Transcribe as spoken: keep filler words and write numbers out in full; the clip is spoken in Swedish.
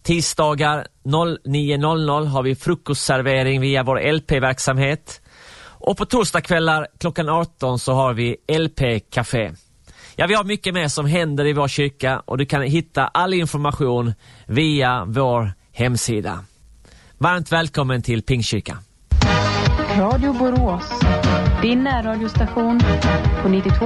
Tisdagar nio noll noll har vi frukostservering via vår L P-verksamhet. Och på torsdagskvällar klockan arton så har vi L P-café. Ja, vi har mycket mer som händer i vår kyrka och du kan hitta all information via vår hemsida. Varmt välkommen till Pingstkyrkan. Radio Borås, din närradiostation på nittiotvå